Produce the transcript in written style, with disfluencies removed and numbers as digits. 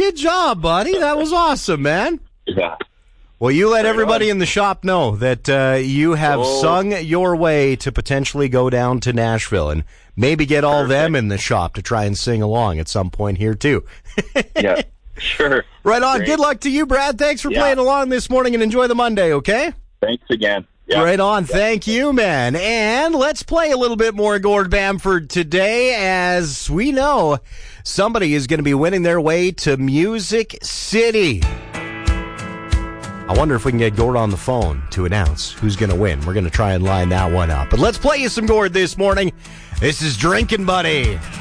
Good job, buddy. That was awesome, man. Yeah. Well, you let everybody in the shop know that you have sung your way to potentially go down to Nashville and maybe get all them in the shop to try and sing along at some point here, too. Yeah, sure. Right on. Great. Good luck to you, Brad. Thanks for playing along this morning, and enjoy the Monday, okay? Thanks again. Yeah. Right on. Thank you, man. And let's play a little bit more Gord Bamford today. As we know, somebody is going to be winning their way to Music City. I wonder if we can get Gord on the phone to announce who's going to win. We're going to try and line that one up. But let's play you some Gord this morning. This is Drinkin' Buddy.